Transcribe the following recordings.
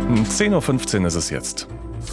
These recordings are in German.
10:15 Uhr ist es jetzt.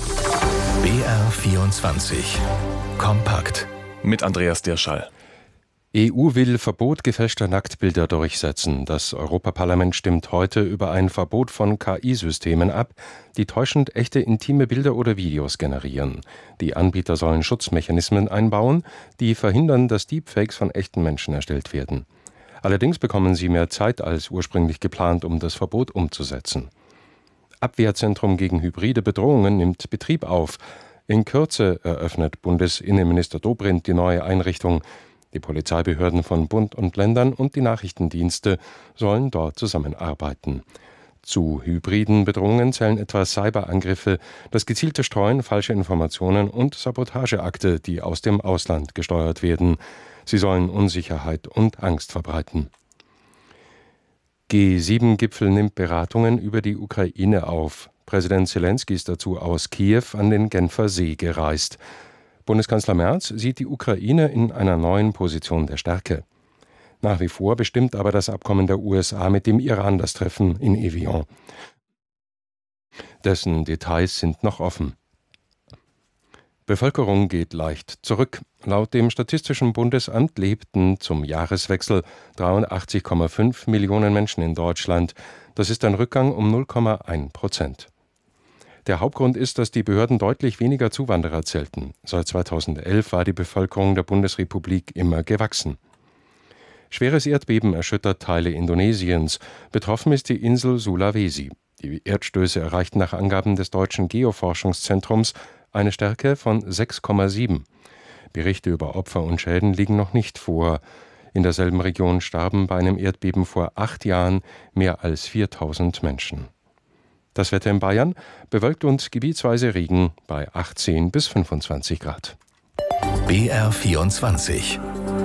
BR24 Kompakt Mit Andreas Dirschall. EU will Verbot gefälschter Nacktbilder durchsetzen. Das Europaparlament stimmt heute über ein Verbot von KI-Systemen ab, die täuschend echte intime Bilder oder Videos generieren. Die Anbieter sollen Schutzmechanismen einbauen, die verhindern, dass Deepfakes von echten Menschen erstellt werden. Allerdings bekommen sie mehr Zeit als ursprünglich geplant, um das Verbot umzusetzen. Abwehrzentrum gegen hybride Bedrohungen nimmt Betrieb auf. In Kürze eröffnet Bundesinnenminister Dobrindt die neue Einrichtung. Die Polizeibehörden von Bund und Ländern und die Nachrichtendienste sollen dort zusammenarbeiten. Zu hybriden Bedrohungen zählen etwa Cyberangriffe, das gezielte Streuen falscher Informationen und Sabotageakte, die aus dem Ausland gesteuert werden. Sie sollen Unsicherheit und Angst verbreiten. G7-Gipfel nimmt Beratungen über die Ukraine auf. Präsident Zelensky ist dazu aus Kiew an den Genfer See gereist. Bundeskanzler Merz sieht die Ukraine in einer neuen Position der Stärke. Nach wie vor bestimmt aber das Abkommen der USA mit dem Iran das Treffen in Evian. Dessen Details sind noch offen. Bevölkerung geht leicht zurück. Laut dem Statistischen Bundesamt lebten zum Jahreswechsel 83,5 Millionen Menschen in Deutschland. Das ist ein Rückgang um 0,1%. Der Hauptgrund ist, dass die Behörden deutlich weniger Zuwanderer zählten. Seit 2011 war die Bevölkerung der Bundesrepublik immer gewachsen. Schweres Erdbeben erschüttert Teile Indonesiens. Betroffen ist die Insel Sulawesi. Die Erdstöße erreichten nach Angaben des Deutschen Geoforschungszentrums eine Stärke von 6,7. Berichte über Opfer und Schäden liegen noch nicht vor. In derselben Region starben bei einem Erdbeben vor 8 Jahren mehr als 4.000 Menschen. Das Wetter in Bayern: bewölkt und gebietsweise Regen bei 18 bis 25 Grad. BR24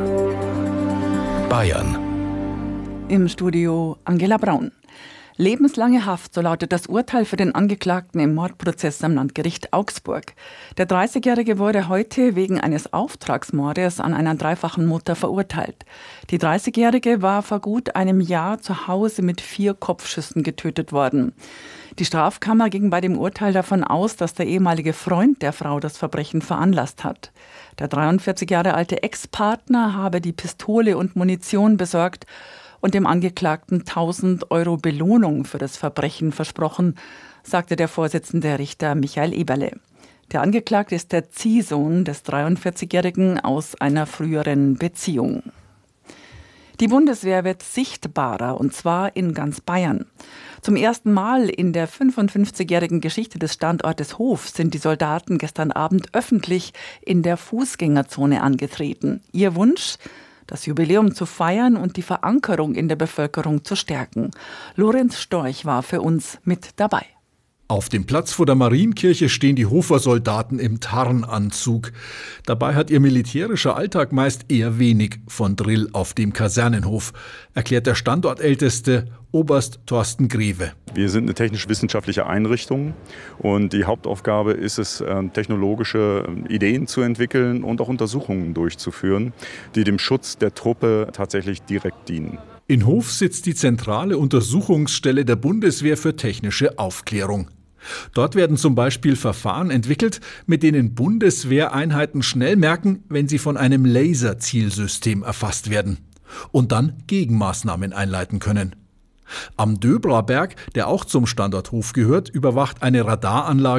Bayern. Im Studio Angela Braun. Lebenslange Haft, so lautet das Urteil für den Angeklagten im Mordprozess am Landgericht Augsburg. Der 30-Jährige wurde heute wegen eines Auftragsmordes an einer dreifachen Mutter verurteilt. Die 30-Jährige war vor gut einem Jahr zu Hause mit 4 Kopfschüssen getötet worden. Die Strafkammer ging bei dem Urteil davon aus, dass der ehemalige Freund der Frau das Verbrechen veranlasst hat. Der 43 Jahre alte Ex-Partner habe die Pistole und Munition besorgt und dem Angeklagten 1.000 Euro Belohnung für das Verbrechen versprochen, sagte der Vorsitzende Richter Michael Eberle. Der Angeklagte ist der Ziehsohn des 43-Jährigen aus einer früheren Beziehung. Die Bundeswehr wird sichtbarer, und zwar in ganz Bayern. Zum ersten Mal in der 55-jährigen Geschichte des Standortes Hof sind die Soldaten gestern Abend öffentlich in der Fußgängerzone angetreten. Ihr Wunsch: das Jubiläum zu feiern und die Verankerung in der Bevölkerung zu stärken. Lorenz Storch war für uns mit dabei. Auf dem Platz vor der Marienkirche stehen die Hofer Soldaten im Tarnanzug. Dabei hat ihr militärischer Alltag meist eher wenig von Drill auf dem Kasernenhof, erklärt der Standortälteste Oberst Thorsten Greve. Wir sind eine technisch-wissenschaftliche Einrichtung und die Hauptaufgabe ist es, technologische Ideen zu entwickeln und auch Untersuchungen durchzuführen, die dem Schutz der Truppe tatsächlich direkt dienen. In Hof sitzt die zentrale Untersuchungsstelle der Bundeswehr für technische Aufklärung. Dort werden zum Beispiel Verfahren entwickelt, mit denen Bundeswehreinheiten schnell merken, wenn sie von einem Laserzielsystem erfasst werden und dann Gegenmaßnahmen einleiten können. Am Döbra Berg, der auch zum Standort Hof gehört, überwacht eine Radaranlage